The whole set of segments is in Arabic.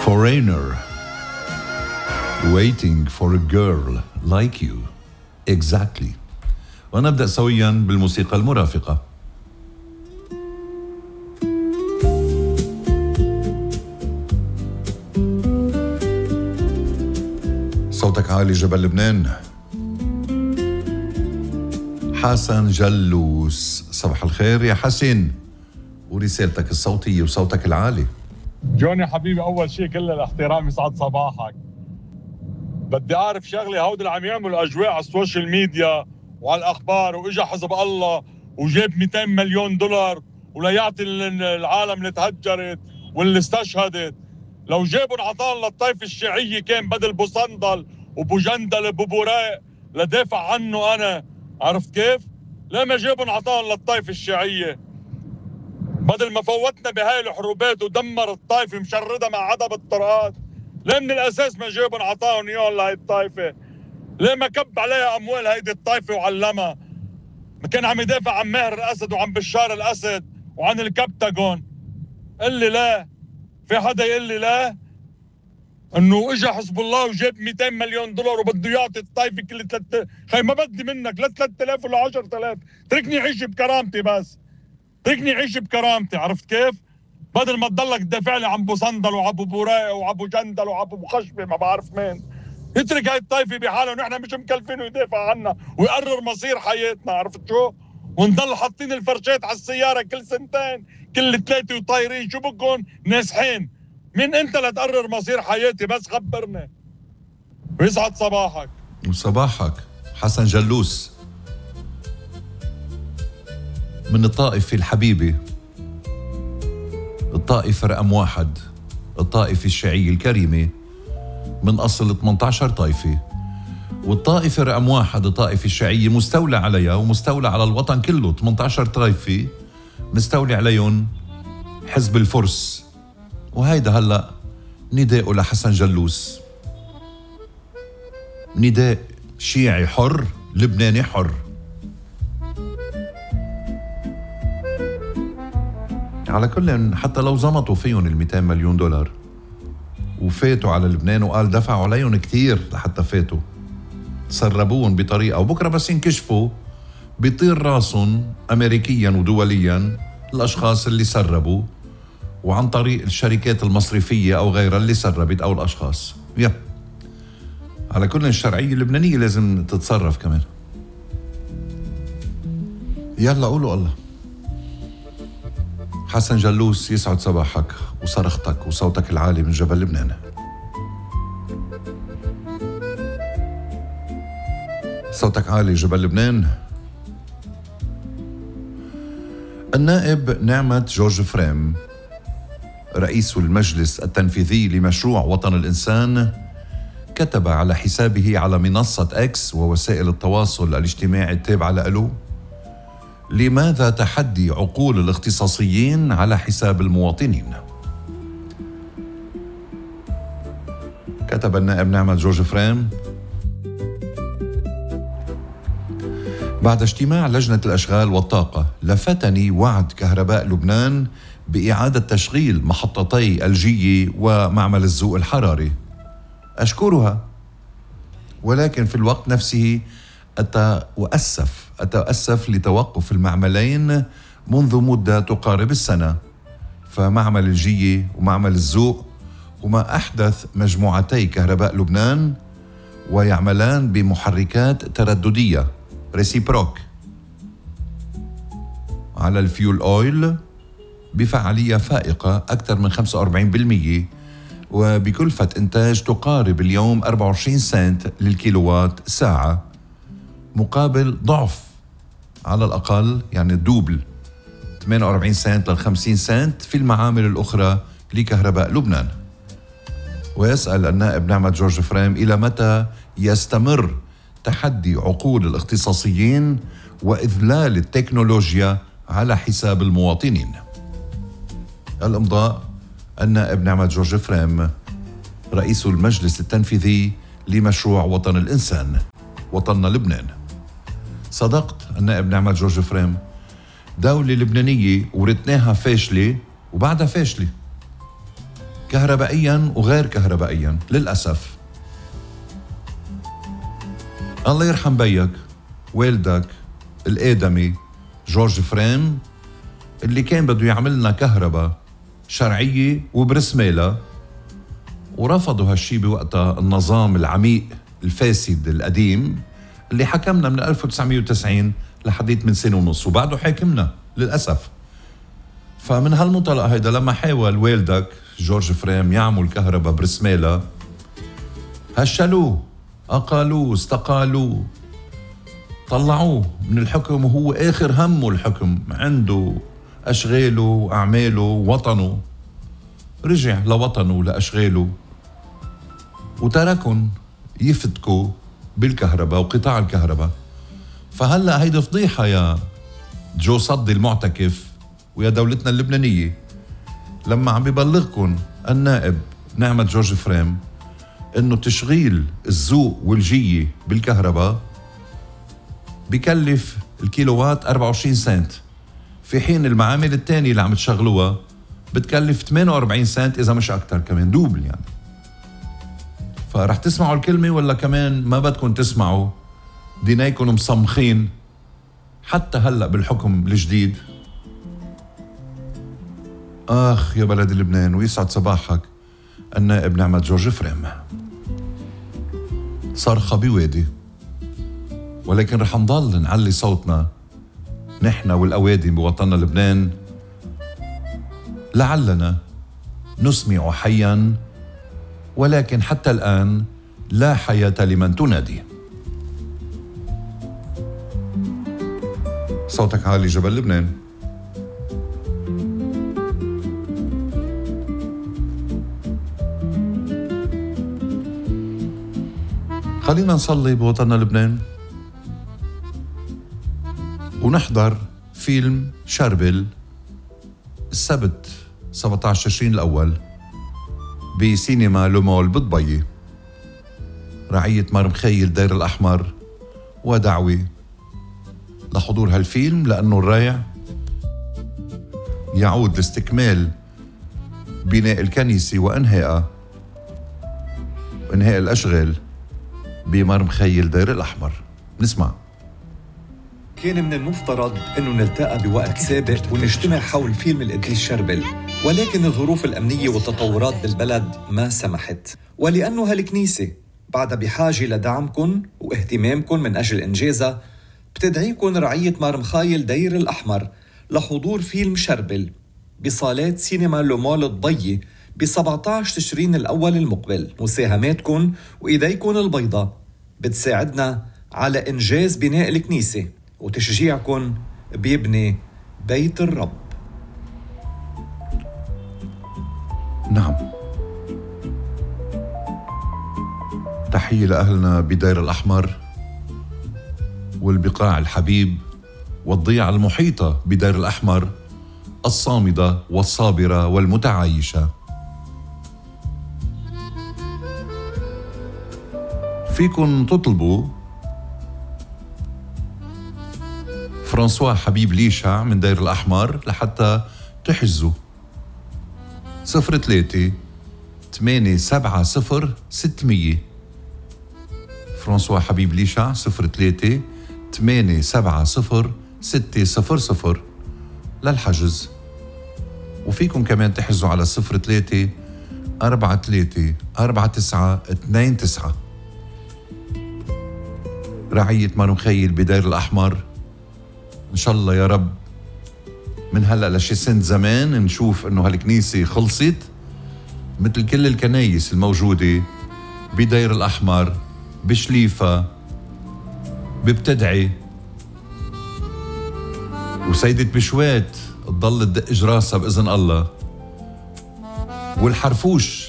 Foreigner, waiting for a girl like you. Exactly. ونبدأ سويا بالموسيقى المرافقة. صوتك عالي جبل لبنان. حسن جلوس، صباح الخير يا حسن، ورسالتك الصوتية وصوتك العالي. جوني حبيبي، أول شيء كل الاحترام، يسعد صباحك. بدي أعرف شغلة، هود اللي عم يعملوا أجواء على السوشيال ميديا وعلى الأخبار، وإجا حزب الله وجاب 200 مليون دولار ولا يعطي العالم اللي تهجرت واللي استشهدت. لو جابوا انعطاهم للطائفة الشيعية كان بدل بوصندل وبوجندل بوبوراء لدافع عنه أنا، عرفت كيف؟ لما جابوا انعطاهم للطائفة الشيعية بدل ما فوتنا بهاي الحروبات ودمر الطائفة مشردها مع عدم الطرقات؟ ليه من الأساس ما جابوا انعطاهم إياهم لهي الطائفة؟ ليه ما كب عليها أموال هيدي الطائفة وعلمها؟ ما كان عم يدافع عن ماهر الأسد وعن بشار الأسد وعن الكبتاغون. قل لي لا، في حدا يقول لي لا؟ انه اجى حزب الله وجاب 200 مليون دولار وبده يعطي الطائفه كل خي ما بدي منك لا 3000 ولا 10000، تركني عيش بكرامتي، بس تركني عيش بكرامتي، عرفت كيف؟ بدل ما تضلك تدافع لي عن بوصندل وعبو بوراء وعبو جندل وعبو خشبه ما بعرف مين. يترك هاي الطائفه بحالها ونحن مش مكلفينه يدافع عنا ويقرر مصير حياتنا، عرفت شو؟ ونضل حاطين الفرشات على السياره كل سنتين كل ثلاثه وطايرين، شو بكون ناسحين؟ مين انت لتقرر مصير حياتي؟ بس خبرني. ويسعد صباحك. وصباحك حسن جلوس من الطائفة الحبيبة، الطائفة رقم 1، الطائفة الشيعية الكريمة من أصل 18 طائفة. والطائفة رقم 1 الطائفة الشيعية مستولى عليها ومستولى على الوطن كله، 18 طائفة مستولي عليهم حزب الفرس. وهيدا هلأ نداء لحسن جلوس، نداء شيعي حر لبناني حر. على كل حتى لو زمطوا فيهم ال 200 مليون دولار وفاتوا على لبنان، وقال دفعوا عليهم كتير لحتى فاتوا، سربوهم بطريقة، وبكرة بس ينكشفوا بيطير راسهم أمريكيا ودوليا الأشخاص اللي سربوا، وعن طريق الشركات المصرفية أو غيرها اللي سربت أو الأشخاص. على كل الشرعية اللبنانية لازم تتصرف كمان. يلا قولوا الله. حسن جلوس، يسعد صباحك وصرختك وصوتك العالي من جبل لبنان. صوتك عالي جبل لبنان. النائب نعمة جورج فريم رئيس المجلس التنفيذي لمشروع وطن الإنسان كتب على حسابه على منصة إكس ووسائل التواصل الاجتماعي التابعة له: لماذا تحدي عقول الاختصاصيين على حساب المواطنين؟ كتب النائب نعمة جورج فريم: بعد اجتماع لجنة الأشغال والطاقة لفتني وعد كهرباء لبنان بإعادة تشغيل محطتي الجية ومعمل الزوق الحراري. أشكرها، ولكن في الوقت نفسه أتأسف لتوقف المعملين منذ مدة تقارب السنة. فمعمل الجية ومعمل الزوق هما أحدث مجموعتي كهرباء لبنان، ويعملان بمحركات ترددية ريسيبروك على الفيول أويل بفعالية فائقة أكثر من 45%، وبكلفة إنتاج تقارب اليوم 24 سنت للكيلووات ساعة، مقابل ضعف على الأقل، يعني الدوبل، 48 سنت ل 50 سنت في المعامل الأخرى لكهرباء لبنان. ويسأل النائب نعمة جورج فريم: إلى متى يستمر تحدي عقول الاختصاصيين وإذلال التكنولوجيا على حساب المواطنين؟ الإمضاء النائب نعمة جورج فريم رئيس المجلس التنفيذي لمشروع وطن الإنسان، وطننا لبنان. صدقت النائب نعمة جورج فريم، دولة لبنانية ورثناها فاشلة وبعدها فاشلة. كهربائيا وغير كهربائيا للأسف. الله يرحم بيك والدك الآدمي جورج فريم اللي كان بده يعملنا كهرباء شرعية وبرسمالة، ورفضوا هالشي بوقتها النظام العميق الفاسد القديم اللي حكمنا من 1990 لحديت من سنة ونص وبعده حاكمنا للأسف. فمن هالمنطلق هيدا لما حاول والدك جورج فريم يعمل كهرباء برسمالة هشلوه، أقالوه، استقالوه، طلعوه من الحكم وهو آخر همه الحكم، عنده أشغاله وأعماله ووطنه. رجع لوطنه لأشغاله وتركن يفتكوا بالكهرباء وقطاع الكهرباء. فهلأ هيدي فضيحة يا جو صدي المعتكف ويا دولتنا اللبنانية لما عم بيبلغكن النائب نعمة جورج فريم انه تشغيل الزوق والجية بالكهرباء بكلف الكيلووات 24 سنت، في حين المعامل التانية اللي عم تشغلوها بتكلف 48 سنت إذا مش أكتر، كمان دوبل يعني. فرح تسمعوا الكلمة ولا كمان ما بدكن تسمعوا؟ دينيكن مصمخين حتى هلأ بالحكم الجديد. آخ يا بلد لبنان، ويسعد صباحك النائب نعمة جورج فريم. صرخة بوادي، ولكن رح نضل نعلي صوتنا نحن والأوادي بوطننا لبنان لعلنا نسمع حيا، ولكن حتى الآن لا حياة لمن تنادي. صوتك عالي جبل لبنان. خلينا نصلي بوطننا لبنان ونحضر فيلم شربل السبت 17 تشرين الأول بسينما لومول بالضبي. رعية مرمخيل دير الأحمر ودعوة لحضور هالفيلم لأنه الرائع يعود لاستكمال بناء الكنيسة وإنهاء الأشغال بمرمخيل دير الأحمر. نسمع. كان من المفترض أنه نلتقى بوقت سابق ونجتمع حول فيلم القديس شربل، ولكن الظروف الأمنية والتطورات بالبلد ما سمحت، ولأنه هالكنيسة بعدها بحاجة لدعمكن واهتمامكن من أجل إنجازها، بتدعيكن رعية مرمخايل دير الأحمر لحضور فيلم شربل بصالات سينما لومول الضي ب 17 تشرين الأول المقبل. مساهماتكن وإيديكن البيضاء بتساعدنا على إنجاز بناء الكنيسة، وتشجيعكن بيبني بيت الرب. نعم، تحية لأهلنا بدير الأحمر والبقاع الحبيب والضيعة المحيطة بدير الأحمر الصامدة والصابرة والمتعايشة. فيكن تطلبوا فرانسوا حبيب ليشع من دير الأحمر لحتى تحجزوا 03-870-600. فرانسوا حبيب ليشع 03-870-600 للحجز. وفيكم كمان تحجزوا على 03-43-49-29. رعية مرمخيل بدير الأحمر، إن شاء الله يا رب من هلأ لشي سنة زمان نشوف إنه هالكنيسة خلصت مثل كل الكنايس الموجودة بدير الأحمر، بشليفة، ببتدعي، وسيدة بشوات تضل تدق جراسها بإذن الله، والحرفوش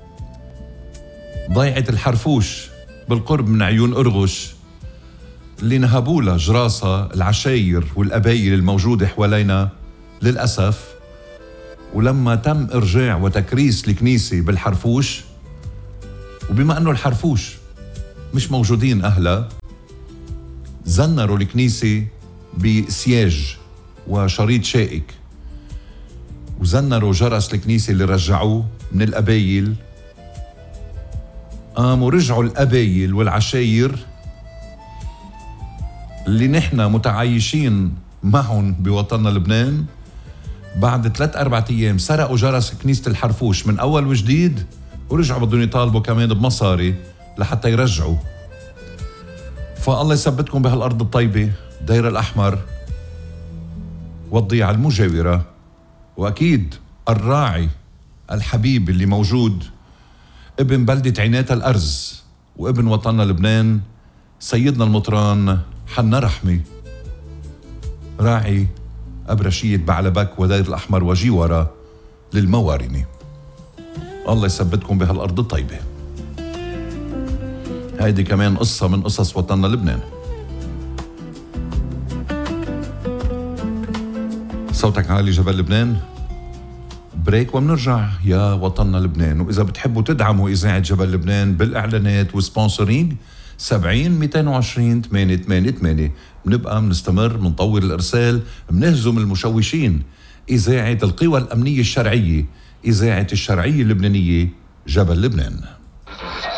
ضيعة الحرفوش بالقرب من عيون أرغش اللي نهبولها جراسها العشاير والأبايل الموجودة حوالينا للأسف. ولما تم إرجاع وتكريس الكنيسة بالحرفوش، وبما أنه الحرفوش مش موجودين أهلا، زنروا الكنيسة بسياج وشريط شائك، وزنروا جرس الكنيسة اللي رجعوه من القبايل قاموا رجعوا القبايل والعشاير اللي نحن متعايشين معهم بوطننا لبنان. بعد 3-4 أيام سرقوا جرس كنيسة الحرفوش من أول وجديد، ورجعوا بدهم يطالبوا كمان بمصاري لحتى يرجعوا. فالله يثبتكم بهالأرض الطيبة، دير الأحمر والضيعة المجاورة، وأكيد الراعي الحبيب اللي موجود ابن بلدة عناتة الأرز وابن وطننا لبنان، سيدنا المطران حنا رحمي، راعي أبرشية بعلبك ودير الأحمر وجيورة للموارنة. الله يثبتكم بهالأرض الطيبة. هيدي كمان قصة من قصص وطننا لبنان. صوتك عالي جبل لبنان. بريك ومنرجع يا وطننا لبنان. وإذا بتحبوا تدعموا إذاعة جبل لبنان بالإعلانات وسبونسرينج 70-220-888. بنبقى منستمر، منطور الإرسال، منهزم المشوشين. إذاعة القوى الأمنية الشرعية، إذاعة الشرعية اللبنانية، جبل لبنان.